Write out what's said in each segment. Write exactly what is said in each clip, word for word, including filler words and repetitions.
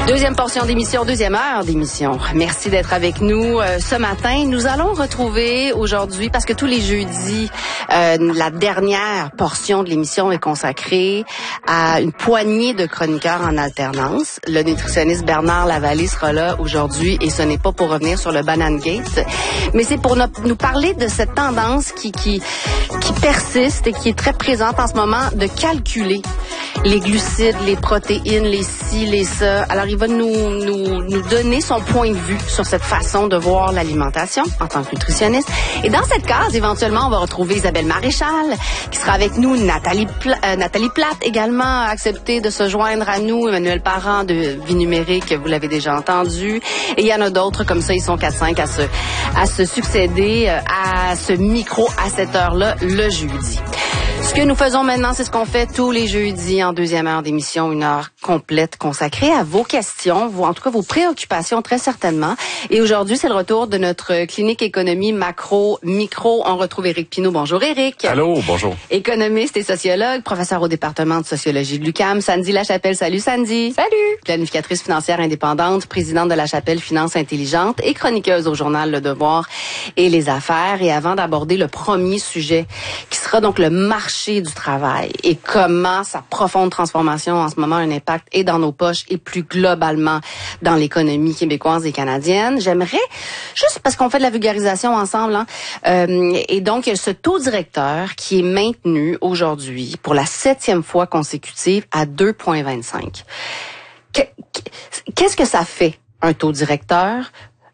Deuxième portion d'émission, deuxième heure d'émission. Merci d'être avec nous euh, ce matin. Nous allons retrouver aujourd'hui, parce que tous les jeudis, euh, la dernière portion de l'émission est consacrée à une poignée de chroniqueurs en alternance. Le nutritionniste Bernard Lavallée sera là aujourd'hui et ce n'est pas pour revenir sur le Banana Gate, mais c'est pour no- nous parler de cette tendance qui, qui, qui persiste et qui est très présente en ce moment de calculer les glucides, les protéines, les ci, les ça. Alors, il va nous, nous, nous donner son point de vue sur cette façon de voir l'alimentation en tant que nutritionniste. Et dans cette case, éventuellement, on va retrouver Isabelle Maréchal, qui sera avec nous, Nathalie, Pla- euh, Nathalie Plate également a accepté de se joindre à nous, Emmanuel Parent de Vie Numérique, vous l'avez déjà entendu. Et il y en a d'autres comme ça, ils sont quatre cinq à se, à se succéder à ce micro à cette heure-là, le jeudi. Ce que nous faisons maintenant, c'est ce qu'on fait tous les jeudis en deuxième heure d'émission, une heure complète consacrée à vos questions, vos, en tout cas vos préoccupations très certainement. Et aujourd'hui, c'est le retour de notre clinique économie macro micro. On retrouve Éric Pinault. Bonjour Éric. Allô, bonjour. Économiste et sociologue, professeur au département de sociologie de l'U Q A M. Sandy Lachapelle. Salut Sandy. Salut. Planificatrice financière indépendante, présidente de Lachapelle Finance Intelligente et chroniqueuse au journal Le Devoir et Les Affaires. Et avant d'aborder le premier sujet, qui sera donc le marché du travail et comment sa profonde transformation en ce moment a un impact et dans nos poches et plus globalement dans l'économie québécoise et canadienne. J'aimerais, juste parce qu'on fait de la vulgarisation ensemble, hein, euh, et donc ce taux directeur qui est maintenu aujourd'hui pour la septième fois consécutive à deux virgule vingt-cinq. Qu'est-ce que ça fait, un taux directeur?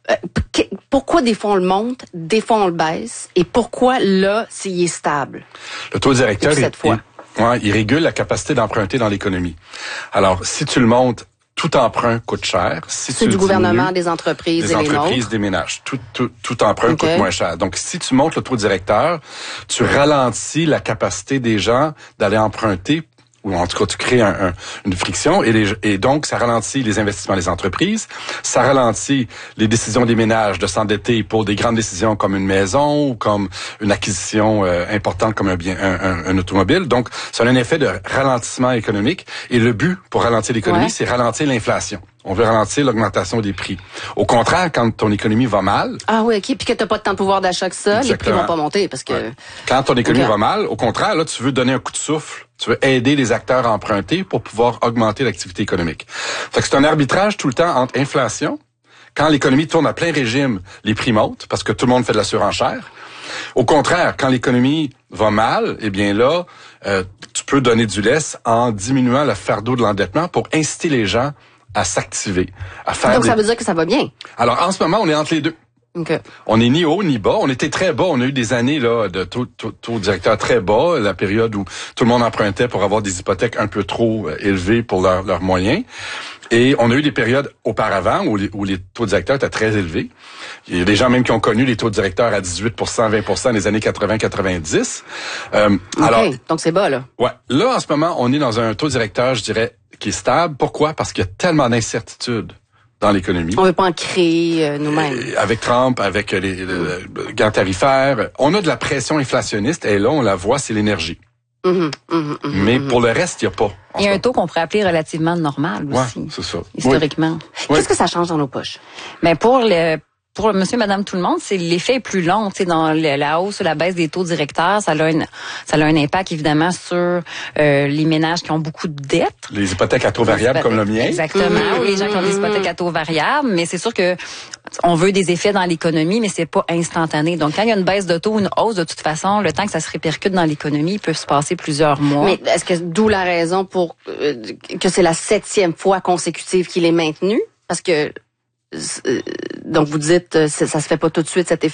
Pourquoi des fois on le monte, des fois on le baisse, et pourquoi là, c'est il est stable? Le taux directeur, cette il, fois. Il, ouais, il régule la capacité d'emprunter dans l'économie. Alors, si tu le montes, tout emprunt coûte cher. Si c'est tu du gouvernement, diminues, des entreprises des et les entreprises, nôtres. des ménages. Tout, tout, tout emprunt okay. coûte moins cher. Donc, si tu montes le taux directeur, tu ralentis la capacité des gens d'aller emprunter, ou en tout cas, tu crées un, un, une friction, et, les, et donc, ça ralentit les investissements des entreprises, ça ralentit les décisions des ménages de s'endetter pour des grandes décisions comme une maison ou comme une acquisition euh, importante comme un bien, un, un, un automobile. Donc, ça a un effet de ralentissement économique, et le but pour ralentir l'économie, ouais. c'est ralentir l'inflation. On veut ralentir l'augmentation des prix. Au contraire, quand ton économie va mal... Ah oui, OK, puis que tu n'as pas tant de pouvoir d'achat que ça, exactement. Les prix vont pas monter parce que... Ouais. Quand ton économie okay. va mal, au contraire, là, tu veux donner un coup de souffle, tu veux aider les acteurs à emprunter pour pouvoir augmenter l'activité économique. Fait que c'est un arbitrage tout le temps entre inflation. Quand l'économie tourne à plein régime, les prix montent parce que tout le monde fait de la surenchère. Au contraire, quand l'économie va mal, eh bien là, euh, tu peux donner du lest en diminuant le fardeau de l'endettement pour inciter les gens à s'activer, à faire. Donc des... ça veut dire que ça va bien. Alors en ce moment, on est entre les deux. Okay. On est ni haut ni bas. On était très bas. On a eu des années là de taux, taux, taux directeur très bas, la période où tout le monde empruntait pour avoir des hypothèques un peu trop euh, élevées pour leurs leurs moyens. Et on a eu des périodes auparavant où les, où les taux directeurs étaient très élevés. Il y a des gens même qui ont connu les taux directeurs à dix-huit pour cent, vingt pour cent dans les années quatre-vingts quatre-vingt-dix. Euh, okay. Alors, donc c'est bas là. Ouais. Là, en ce moment, on est dans un taux directeur, je dirais, qui est stable. Pourquoi? Parce qu'il y a tellement d'incertitudes dans l'économie. On veut pas en créer euh, nous-mêmes. Euh, avec Trump, avec les, les, les gains tarifaires, on a de la pression inflationniste et là, on la voit, c'est l'énergie. Mmh, mmh, mmh, Mais mmh. pour le reste, il n'y a pas. Il y a un taux qu'on pourrait appeler relativement normal aussi. Ouais, c'est ça. Historiquement. Oui. Qu'est-ce que ça change dans nos poches? Mais pour le pour monsieur, madame, tout le monde, c'est l'effet est plus long. Tu sais, dans le, la hausse ou la baisse des taux directeurs, ça a un, ça a un impact évidemment sur euh, les ménages qui ont beaucoup de dettes. Les hypothèques à taux variable comme le mien. Exactement. Mmh. Ou les gens qui ont des hypothèques à taux variable. Mais c'est sûr que on veut des effets dans l'économie, mais c'est pas instantané. Donc, quand il y a une baisse de taux ou une hausse, de toute façon, le temps que ça se répercute dans l'économie, il peut se passer plusieurs mois. Mais est-ce que d'où la raison pour euh, que c'est la septième fois consécutive qu'il est maintenu? Parce que euh, donc vous dites ça, ça se fait pas tout de suite cet effet.